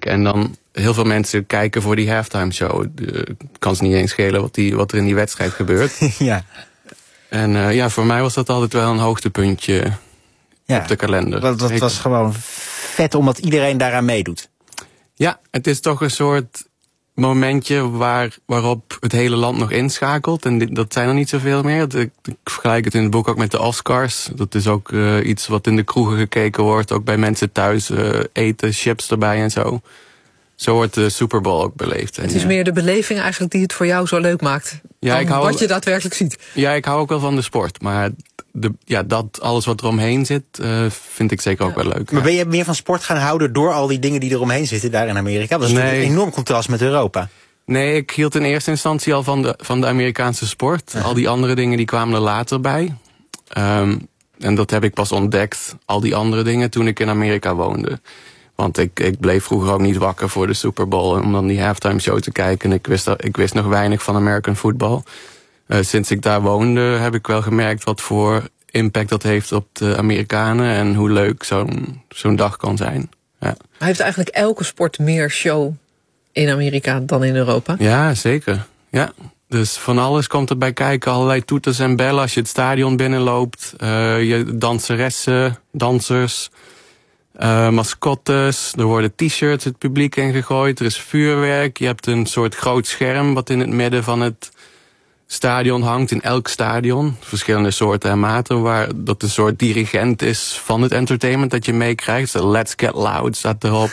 kijken. En dan heel veel mensen kijken voor die halftime show. Kan ze niet eens schelen wat er in die wedstrijd gebeurt. Ja. En voor mij was dat altijd wel een hoogtepuntje op de kalender. Dat was gewoon vet omdat iedereen daaraan meedoet. Ja, het is toch een soort momentje waarop het hele land nog inschakelt. En dat zijn er niet zoveel meer. Ik vergelijk het in het boek ook met de Oscars. Dat is ook iets wat in de kroegen gekeken wordt. Ook bij mensen thuis eten, chips erbij en zo. Zo wordt de Super Bowl ook beleefd. Het is meer de beleving eigenlijk die het voor jou zo leuk maakt. Wat je daadwerkelijk ziet. Ja, ik hou ook wel van de sport. Maar alles wat er omheen zit, vind ik zeker ook wel leuk. Maar ben je meer van sport gaan houden door al die dingen die er omheen zitten daar in Amerika? Dat is natuurlijk een enorm contrast met Europa. Nee, ik hield in eerste instantie al van de Amerikaanse sport. Al die andere dingen die kwamen er later bij. En dat heb ik pas ontdekt, al die andere dingen, toen ik in Amerika woonde. Want ik bleef vroeger ook niet wakker voor de Super Bowl om dan die halftime show te kijken. En ik wist nog weinig van American football. Sinds ik daar woonde heb ik wel gemerkt wat voor impact dat heeft op de Amerikanen en hoe leuk zo'n dag kan zijn. Ja. Heeft eigenlijk elke sport meer show in Amerika dan in Europa? Ja, zeker. Ja. Dus van alles komt erbij kijken. Allerlei toeters en bellen als je het stadion binnenloopt. Je danseressen, dansers, mascottes. Er worden t-shirts het publiek ingegooid. Er is vuurwerk. Je hebt een soort groot scherm wat in het midden van het stadion hangt. In elk stadion. Verschillende soorten en maten. Waar dat een soort dirigent is van het entertainment dat je meekrijgt. So Let's Get Loud staat erop.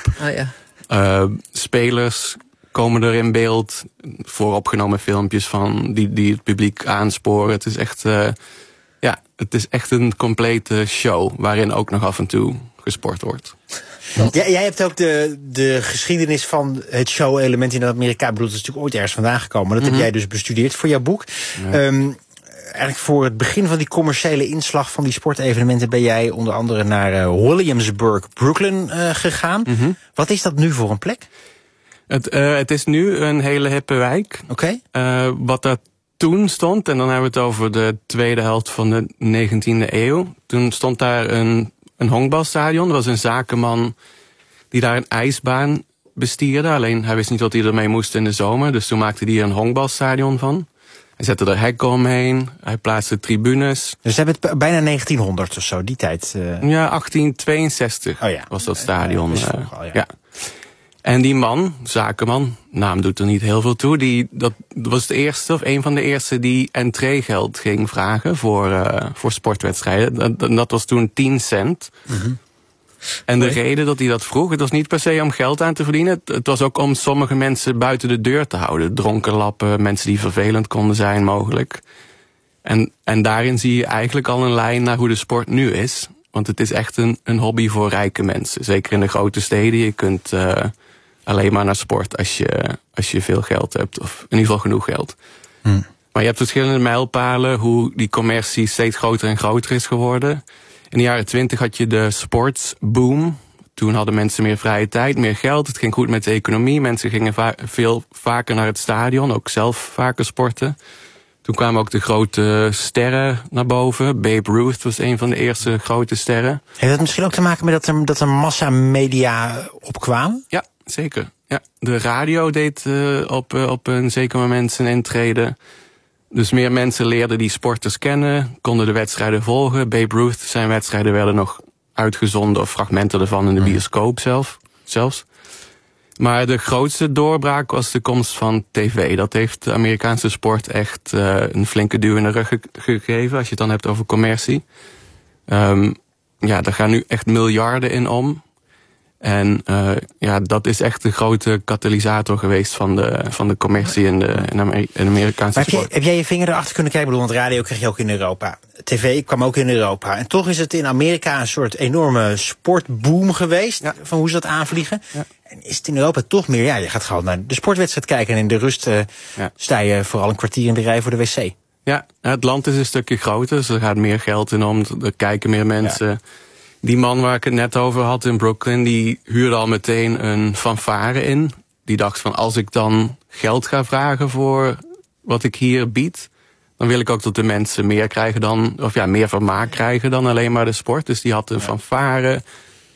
Spelers komen er in beeld. Vooropgenomen filmpjes van die het publiek aansporen. Het is echt, het is echt een complete show. Waarin ook nog af en toe gesport wordt. Jij hebt ook de geschiedenis van het show-element in Amerika. Ik bedoel, dat is natuurlijk ooit ergens vandaan gekomen. Dat heb jij dus bestudeerd voor jouw boek. Ja. Eigenlijk voor het begin van die commerciële inslag van die sportevenementen ben jij onder andere naar Williamsburg, Brooklyn gegaan. Mm-hmm. Wat is dat nu voor een plek? Het is nu een hele hippe wijk. Oké. Wat daar toen stond, en dan hebben we het over de tweede helft van de 19e eeuw. Toen stond daar een honkbalstadion. Er was een zakenman die daar een ijsbaan bestierde. Alleen hij wist niet wat hij ermee moest in de zomer. Dus toen maakte hij er een honkbalstadion van. Hij zette er hekken omheen. Hij plaatste tribunes. Dus ze hebben het bijna 1900 of zo, die tijd. Ja, 1862 was dat stadion. Ja. En die man, zakenman, naam doet er niet heel veel toe. Dat was de eerste of een van de eerste die entreegeld ging vragen voor sportwedstrijden. Dat was toen 10 cent. Mm-hmm. En de reden dat hij dat vroeg, het was niet per se om geld aan te verdienen. Het was ook om sommige mensen buiten de deur te houden. Dronkenlappen, mensen die vervelend konden zijn mogelijk. En daarin zie je eigenlijk al een lijn naar hoe de sport nu is. Want het is echt een hobby voor rijke mensen. Zeker in de grote steden. Je kunt alleen maar naar sport als je veel geld hebt. Of in ieder geval genoeg geld. Maar je hebt verschillende mijlpalen hoe die commercie steeds groter en groter is geworden. In de jaren 20 had je de sportsboom. Toen hadden mensen meer vrije tijd, meer geld. Het ging goed met de economie. Mensen gingen veel vaker naar het stadion. Ook zelf vaker sporten. Toen kwamen ook de grote sterren naar boven. Babe Ruth was een van de eerste grote sterren. Heeft dat misschien ook te maken met dat er massamedia opkwamen? Ja, zeker. Ja, de radio deed op een zeker moment zijn intrede. Dus meer mensen leerden die sporters kennen, konden de wedstrijden volgen. Babe Ruth, zijn wedstrijden werden nog uitgezonden of fragmenten ervan in de bioscoop zelfs. Maar de grootste doorbraak was de komst van tv. Dat heeft de Amerikaanse sport echt een flinke duw in de rug gegeven, als je het dan hebt over commercie. Daar gaan nu echt miljarden in om. En dat is echt de grote katalysator geweest van de commercie in de Amerikaanse sport. Heb jij je vinger erachter kunnen kijken? Want radio kreeg je ook in Europa. TV kwam ook in Europa. En toch is het in Amerika een soort enorme sportboom geweest. Ja. Van hoe ze dat aanvliegen. Ja. En is het in Europa toch meer? Je gaat gewoon naar de sportwedstrijd kijken. En in de rust sta je vooral een kwartier in de rij voor de wc. Ja, het land is een stukje groter. Dus er gaat meer geld in om. Er kijken meer mensen. Ja. Die man waar ik het net over had in Brooklyn, die huurde al meteen een fanfare in. Die dacht van, als ik dan geld ga vragen voor wat ik hier bied, dan wil ik ook dat de mensen meer krijgen meer vermaak krijgen dan alleen maar de sport. Dus die had een fanfare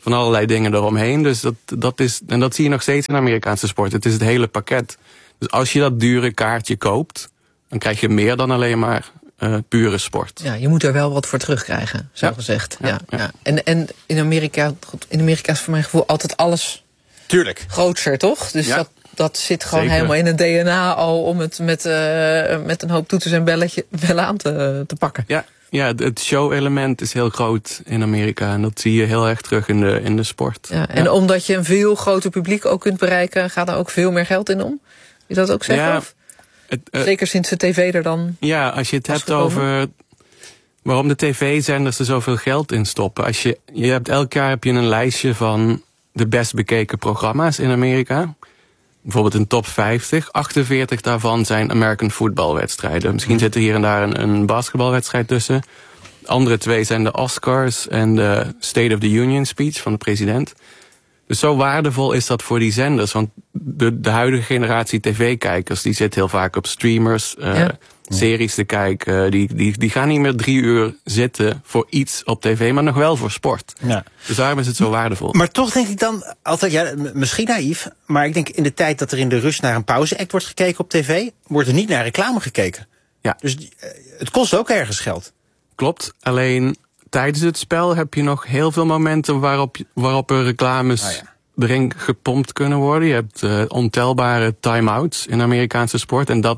van allerlei dingen eromheen. Dus dat zie je nog steeds in Amerikaanse sport. Het is het hele pakket. Dus als je dat dure kaartje koopt, dan krijg je meer dan alleen maar pure sport. Ja, je moet er wel wat voor terugkrijgen, zo gezegd. Ja. En in Amerika is voor mijn gevoel altijd alles groter, toch? Dus dat zit gewoon helemaal in het DNA al om het met een hoop toeters en bellen aan te pakken. Ja, het show-element is heel groot in Amerika. En dat zie je heel erg terug in de sport. Ja, en omdat je een veel groter publiek ook kunt bereiken, gaat er ook veel meer geld in om? Je dat ook zeggen? Ja, zeker sinds de tv er dan. Ja, als je het hebt over waarom de tv-zenders er zoveel geld in stoppen. Je hebt elk jaar heb je een lijstje van de best bekeken programma's in Amerika. Bijvoorbeeld een top 50. 48 daarvan zijn American footballwedstrijden. Misschien zit er hier en daar een basketbalwedstrijd tussen. De andere 2 zijn de Oscars en de State of the Union speech van de president. Dus zo waardevol is dat voor die zenders. Want de huidige generatie tv-kijkers, die zit heel vaak op streamers, series te kijken. Die gaan niet meer 3 uur zitten voor iets op tv, maar nog wel voor sport. Ja. Dus daarom is het zo waardevol. Maar toch denk ik dan altijd, misschien naïef, maar ik denk in de tijd dat er in de rust naar een pauze-act wordt gekeken op tv, wordt er niet naar reclame gekeken. Ja. Dus het kost ook ergens geld. Klopt, alleen tijdens het spel heb je nog heel veel momenten waarop er reclames erin gepompt kunnen worden. Je hebt ontelbare time-outs in Amerikaanse sport. En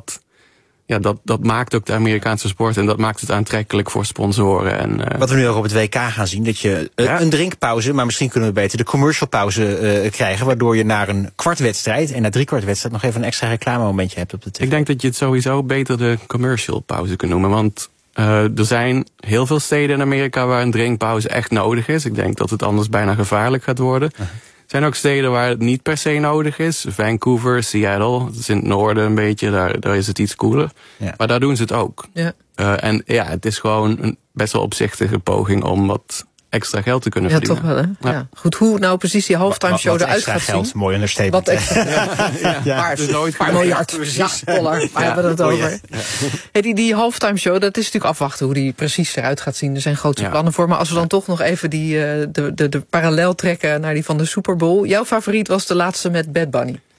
dat maakt ook de Amerikaanse sport en dat maakt het aantrekkelijk voor sponsoren. Wat we nu ook op het WK gaan zien, dat je een drinkpauze, maar misschien kunnen we beter de commercial pauze krijgen, waardoor je naar een kwartwedstrijd en na 3/4 wedstrijd nog even een extra reclamemomentje hebt op de tv. Ik denk dat je het sowieso beter de commercial pauze kunt noemen, want er zijn heel veel steden in Amerika waar een drinkpauze echt nodig is. Ik denk dat het anders bijna gevaarlijk gaat worden. Er zijn ook steden waar het niet per se nodig is. Vancouver, Seattle, dat is in het noorden een beetje, daar is het iets cooler. Ja. Maar daar doen ze het ook. Ja. Het is gewoon een best wel opzichtige poging om wat extra geld te kunnen verdienen. Ja, toch wel, hè? Ja. Goed, hoe nou precies die halftime show eruit gaat zien? Mooi understatement. Wat extra paar miljard dollar, waar hebben we het over? Ja. Hey, die halftime show, dat is natuurlijk afwachten hoe die precies eruit gaat zien. Er zijn grote plannen voor. Maar als we dan toch nog even de parallel trekken naar die van de Super Bowl. Jouw favoriet was de laatste met Bad Bunny.